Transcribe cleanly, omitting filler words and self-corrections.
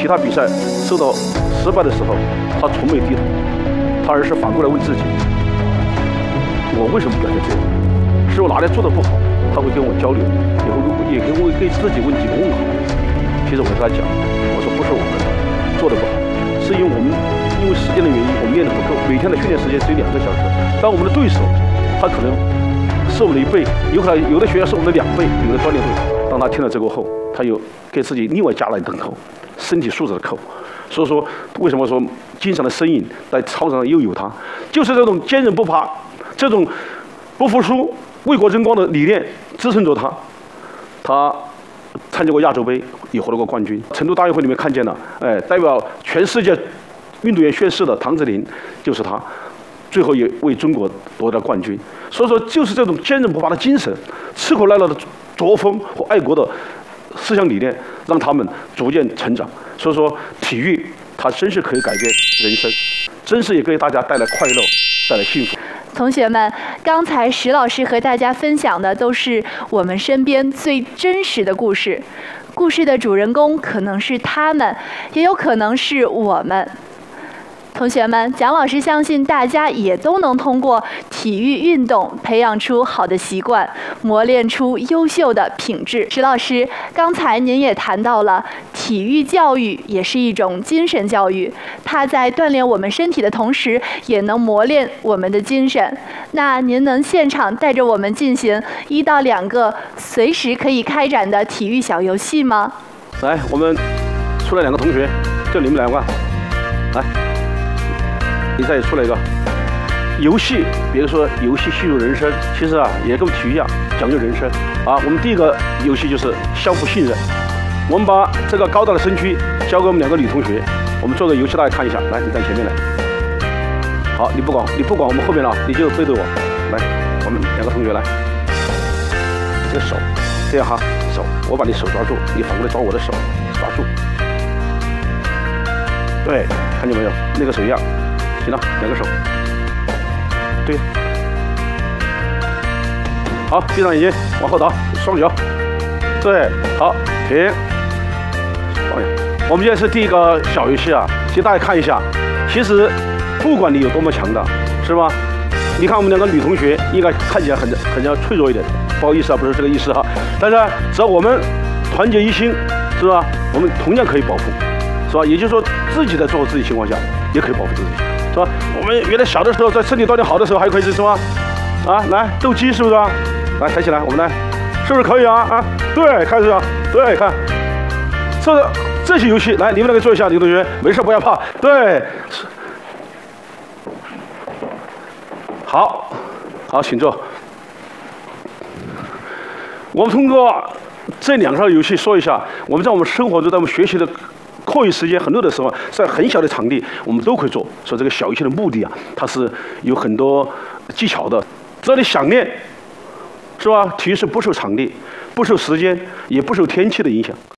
其他比赛受到失败的时候，他从没低头，他而是反过来问自己：我为什么表现这样？是我哪里做得不好？他会跟我交流，也会给自己问几个问号。其实我跟他讲，我说不是我们做得不好，是因为时间的原因，我们练得不够，每天的训练时间只有2个小时。但我们的对手，他可能是我们的1倍，有的学员是我们的2倍，有的锻炼对手。当他听了这个后，他又给自己另外加了一等扣，身体素质的扣。所以说，为什么说经常的身影在操场上又有他，就是这种坚韧不拔，这种不服输、为国争光的理念支撑着他。他参加过亚洲杯，也获得过冠军。成都大运会里面看见了，代表全世界运动员宣誓的唐子霖就是他，最后也为中国夺得冠军。所以说，就是这种坚韧不拔的精神，吃苦耐劳的作风和爱国的思想理念，让他们逐渐成长。所以说，体育它真是可以改变人生，真是也给大家带来快乐，带来幸福。 同学们，刚才石老师和大家分享的都是我们身边最真实的故事，故事的主人公可能是他们，也有可能是我们。同学们，蒋老师相信大家也都能通过体育运动培养出好的习惯，磨练出优秀的品质。石老师，刚才您也谈到了体育教育也是一种精神教育，它在锻炼我们身体的同时，也能磨练我们的精神。那您能现场带着我们进行1到2个随时可以开展的体育小游戏吗？ 来，我们出来2个同学，就你们2个，来。你再出来一个游戏，比如说游戏戏入人生，其实也跟体育一样讲究人生啊。我们第一个游戏就是相互信任，我们把这个高大的身躯交给我们2个女同学，我们做个游戏，大家看一下。来，你站前面来。好，你不管我们后面了，你就背对我。来，我们2个同学来，这个手这样哈，手我把你手抓住，你反过来抓我的手，抓住。对，看见没有？那个手一样。行了，2个手，对，好，闭上眼睛，往后倒，双脚，对，好，停，放下。我们现在是第一个小游戏啊，其实大家看一下，其实不管你有多么强大，是吧？你看我们2个女同学，应该看起来很脆弱一点，不好意思啊，不是这个意思哈。但是只要我们团结一心，是吧？我们同样可以保护，是吧？也就是说，自己在做好自己情况下，也可以保护自己。是吧？我们原来小的时候，在身体锻炼好的时候，还可以是吧？啊，来斗鸡是不是啊？来抬起来，我们来，是不是可以啊？啊，对，开始啊，对，看，这些游戏，来，你们2个做一下，女同学，没事不要怕，对，好，请坐。我们通过这2套游戏说一下，我们在我们生活中，在我们学习的课余时间很多的时候，在很小的场地我们都可以做。所以这个小游戏的目的啊，它是有很多技巧的。只要你想练，是吧？体育是不受场地、不受时间，也不受天气的影响。